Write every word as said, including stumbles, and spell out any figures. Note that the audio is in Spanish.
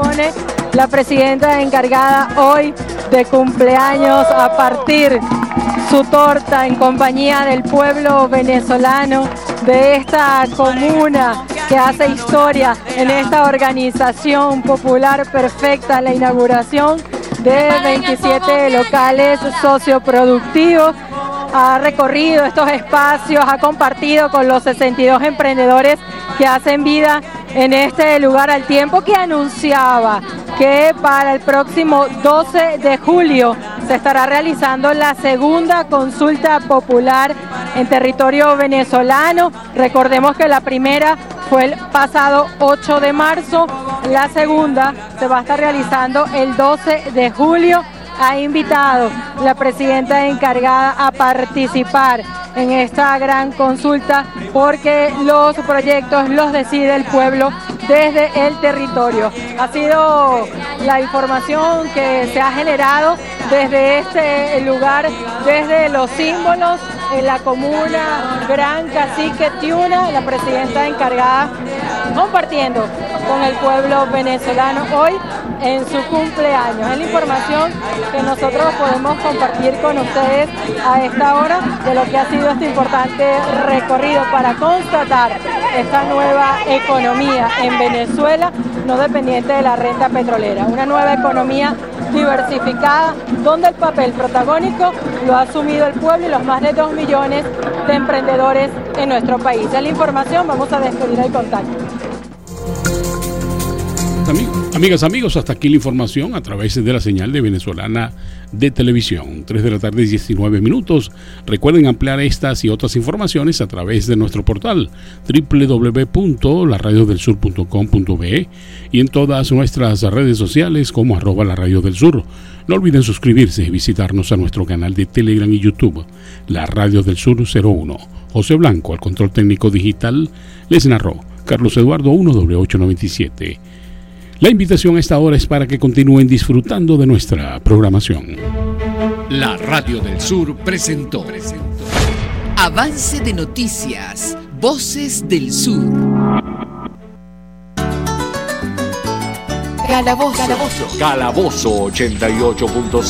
pone la presidenta encargada hoy de cumpleaños a partir su torta en compañía del pueblo venezolano, de esta comuna que hace historia en esta organización popular perfecta, la inauguración de veintisiete locales socioproductivos. Ha recorrido estos espacios, ha compartido con los sesenta y dos emprendedores que hacen vida en este lugar, al tiempo que anunciaba que para el próximo doce de julio se estará realizando la segunda consulta popular en territorio venezolano. Recordemos que la primera fue el pasado ocho de marzo, la segunda se va a estar realizando el doce de julio. Ha invitado la presidenta encargada a participar en esta gran consulta porque los proyectos los decide el pueblo desde el territorio. Ha sido la información que se ha generado desde este lugar, desde los símbolos en la comuna Gran Cacique Tiuna, la presidenta encargada compartiendo con el pueblo venezolano hoy en su cumpleaños. Es la información que nosotros podemos compartir con ustedes a esta hora de lo que ha sido este importante recorrido para constatar esta nueva economía en Venezuela, no dependiente de la renta petrolera. Una nueva economía diversificada, donde el papel protagónico lo ha asumido el pueblo y los más de dos millones de emprendedores en nuestro país. Es la información, vamos a despedir el contacto. Amigas, amigos, hasta aquí la información a través de la señal de Venezolana de Televisión. tres de la tarde, diecinueve minutos. Recuerden ampliar estas y otras informaciones a través de nuestro portal doble u doble u doble u punto la radio del sur punto com punto be y en todas nuestras redes sociales como arroba la radio del sur. No olviden suscribirse y visitarnos a nuestro canal de Telegram y YouTube, La Radio del Sur cero uno. José Blanco, al control técnico digital, les narró Carlos Eduardo uno doble ocho noventa y siete. La invitación a esta hora es para que continúen disfrutando de nuestra programación. La Radio del Sur presentó, presentó. Avance de noticias, Voces del Sur. Calabozo. Calabozo. Calabozo ochenta y ocho punto cinco.